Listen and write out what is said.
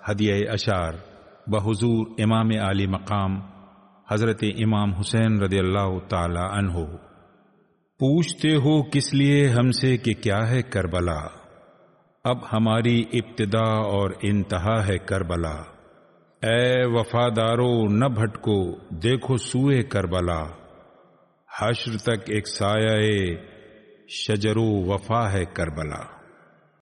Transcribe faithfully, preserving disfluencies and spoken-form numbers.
हदिया अशार बहुजूर इमाम आली मकाम हजरत इमाम हुसैन रदियल्लाहु ताला अन्हो। पूछते हो किस लिए हमसे कि क्या है करबला, अब हमारी इब्तिदा और इंतहा है करबला। ए वफादारो न भटको देखो सूए करबला, हश्र तक एक साया शजरो वफा है करबला।